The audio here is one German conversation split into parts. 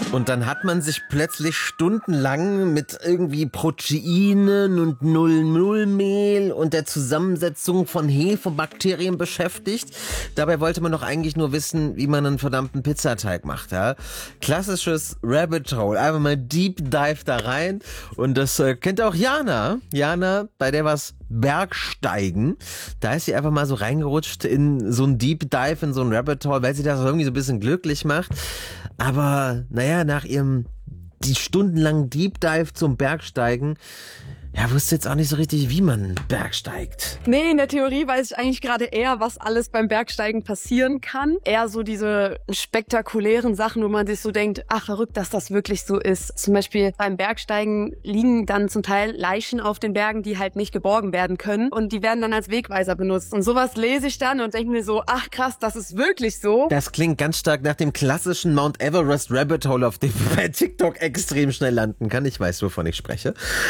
Und dann hat man sich plötzlich stundenlang mit irgendwie Proteinen und 0,0-Mehl und der Zusammensetzung von Hefebakterien beschäftigt. Dabei wollte man doch eigentlich nur wissen, wie man einen verdammten Pizzateig macht. Ja? Klassisches Rabbit Hole. Einfach mal Deep Dive da rein. Und das kennt auch Jana. Jana, bei der war's Bergsteigen. Da ist sie einfach mal so reingerutscht in so ein Deep Dive, in so ein Rabbit Hole, weil sie das irgendwie so ein bisschen glücklich macht. Aber naja, nach ihrem die stundenlangen Deep Dive zum Bergsteigen, ja, wusste jetzt auch nicht so richtig, wie man bergsteigt. Nee, in der Theorie weiß ich eigentlich gerade eher, was alles beim Bergsteigen passieren kann. Eher so diese spektakulären Sachen, wo man sich so denkt, ach verrückt, dass das wirklich so ist. Zum Beispiel beim Bergsteigen liegen dann zum Teil Leichen auf den Bergen, die halt nicht geborgen werden können. Und die werden dann als Wegweiser benutzt. Und sowas lese ich dann und denke mir so, ach krass, das ist wirklich so. Das klingt ganz stark nach dem klassischen Mount Everest Rabbit Hole, auf dem man bei TikTok extrem schnell landen kann. Ich weiß, wovon ich spreche.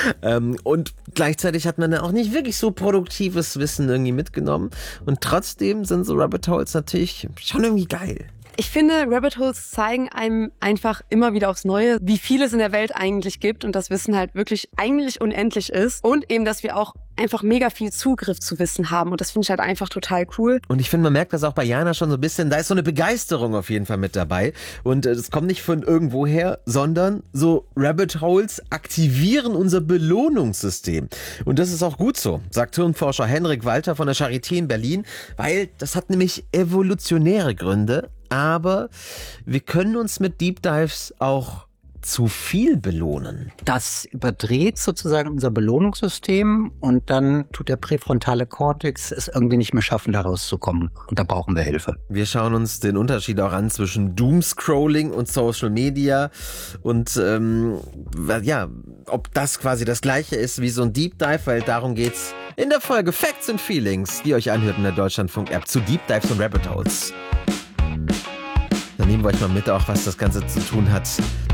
Und gleichzeitig hat man dann auch nicht wirklich so produktives Wissen irgendwie mitgenommen. Und trotzdem sind so Rabbit Holes natürlich schon irgendwie geil. Ich finde, Rabbit Holes zeigen einem einfach immer wieder aufs Neue, wie viel es in der Welt eigentlich gibt und das Wissen halt wirklich eigentlich unendlich ist. Und eben, dass wir auch einfach mega viel Zugriff zu Wissen haben. Und das finde ich halt einfach total cool. Und ich finde, man merkt das auch bei Jana schon so ein bisschen, da ist so eine Begeisterung auf jeden Fall mit dabei. Und es kommt nicht von irgendwoher, sondern so Rabbit Holes aktivieren unser Belohnungssystem. Und das ist auch gut so, sagt Hirnforscher Henrik Walter von der Charité in Berlin, weil das hat nämlich evolutionäre Gründe. Aber wir können uns mit Deep Dives auch zu viel belohnen. Das überdreht sozusagen unser Belohnungssystem und dann tut der präfrontale Kortex es irgendwie nicht mehr schaffen, da rauszukommen. Und da brauchen wir Hilfe. Wir schauen uns den Unterschied auch an zwischen Doomscrolling und Social Media und ja, ob das quasi das gleiche ist wie so ein Deep Dive, weil darum geht's in der Folge Facts and Feelings, die euch anhört in der Deutschlandfunk-App zu Deep Dives und Rabbit Holes. Dann nehmen wir euch mal mit, auch was das Ganze zu tun hat